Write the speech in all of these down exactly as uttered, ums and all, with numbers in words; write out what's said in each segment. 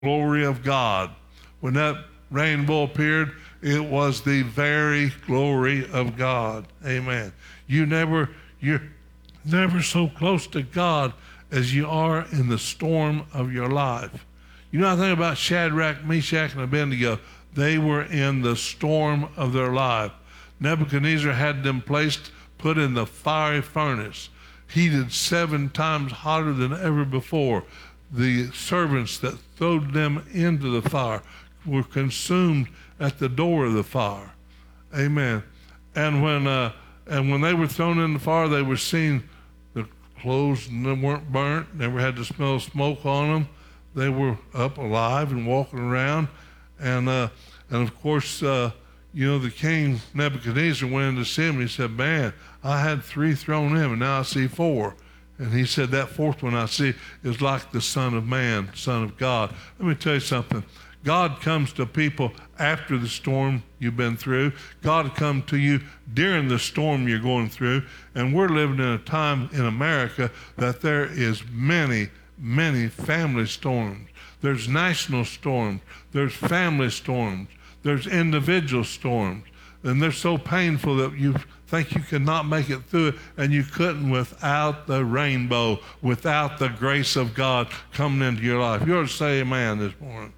glory of God. When that rainbow appeared, it was the very glory of God. Amen. You never, you're never so close to God as you are in the storm of your life. You know, I think about Shadrach, Meshach, and Abednego. They were in the storm of their life. Nebuchadnezzar had them placed, put in the fiery furnace, heated seven times hotter than ever before. The servants that threw them into the fire were consumed at the door of the fire. Amen. And when uh, and when they were thrown in the fire, they were seen, the clothes weren't burnt, never had the smell of smoke on them. They were up alive and walking around. And uh, and of course, uh, you know, the king Nebuchadnezzar went in to see him. He said, man, I had three thrown in, and now I see four. And he said, that fourth one I see is like the Son of Man, Son of God. Let me tell you something. God comes to people after the storm you've been through. God comes to you during the storm you're going through. And we're living in a time in America that there is many, many family storms. There's national storms. There's family storms. There's individual storms. And they're so painful that you think you cannot make it through it, and you couldn't without the rainbow, without the grace of God coming into your life. You ought to say amen this morning.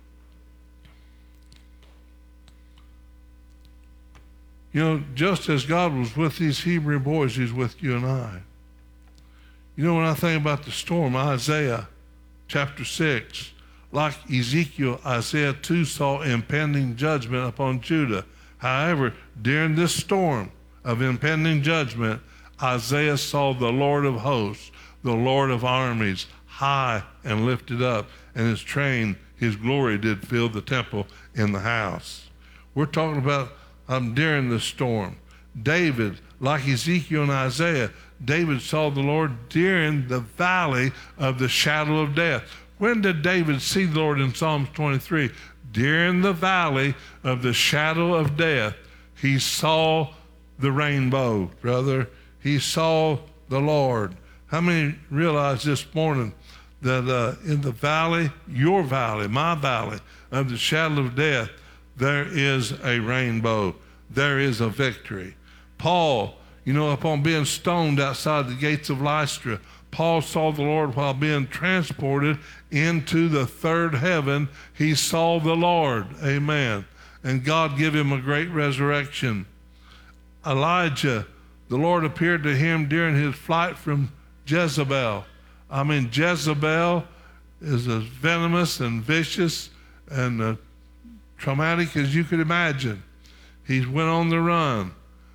You know, just as God was with these Hebrew boys, He's with you and I. You know, when I think about the storm, Isaiah chapter six, like Ezekiel, Isaiah too saw impending judgment upon Judah. However, during this storm of impending judgment, Isaiah saw the Lord of hosts, the Lord of armies, high and lifted up, and His train, His glory did fill the temple in the house. We're talking about um, during the storm. David, like Ezekiel and Isaiah, David saw the Lord during the valley of the shadow of death. When did David see the Lord in Psalms twenty-three? During the valley of the shadow of death, he saw the rainbow, brother. He saw the Lord. How many realize this morning that uh, in the valley, your valley, my valley, of the shadow of death, there is a rainbow. There is a victory. Paul, you know, upon being stoned outside the gates of Lystra, Paul saw the Lord while being transported into the third heaven. He saw the Lord. Amen. And God gave him a great resurrection. Elijah, the Lord appeared to him during his flight from Jezebel. I mean, Jezebel is as venomous and vicious and uh, traumatic as you could imagine. He went on the run.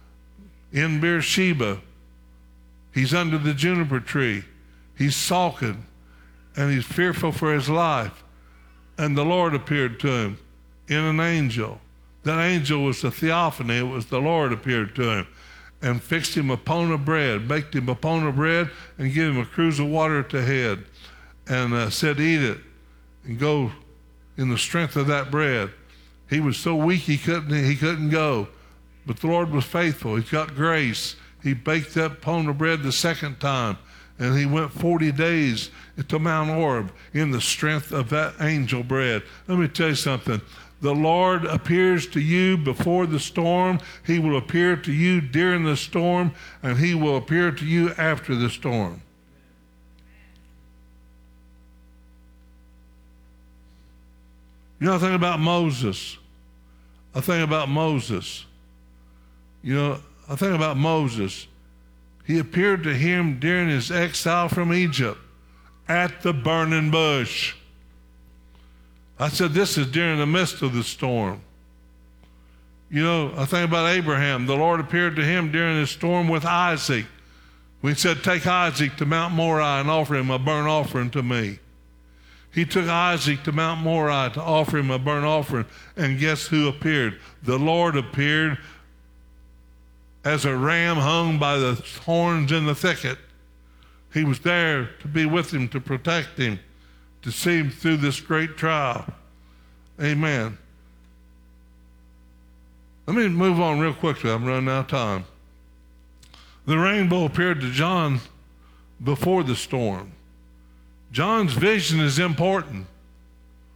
In Beersheba, he's under the juniper tree. He's sulking, and he's fearful for his life. And the Lord appeared to him in an angel. That angel was a theophany. It was the Lord appeared to him and fixed him a pone of bread, baked him a pone of bread, and gave him a cruse of water at the head, and uh, said, eat it and go in the strength of that bread. He was so weak he couldn't, he couldn't go. But the Lord was faithful. He's got grace. He baked that pone of bread the second time, and he went forty days to Mount Oreb in the strength of that angel bread. Let me tell you something. The Lord appears to you before the storm. He will appear to you during the storm, and He will appear to you after the storm. You know, I think about Moses. I think about Moses. You know, I think about Moses. He appeared to him during his exile from Egypt at the burning bush. I said, this is during the midst of the storm. You know, I think about Abraham. The Lord appeared to him during his storm with Isaac. We said, take Isaac to Mount Moriah and offer him a burnt offering to me. He took Isaac to Mount Moriah to offer him a burnt offering. And guess who appeared? The Lord appeared as a ram hung by the horns in the thicket. He was there to be with him, to protect him, to see him through this great trial. Amen. Let me move on real quickly. I'm running out of time. The rainbow appeared to John before the storm. John's vision is important.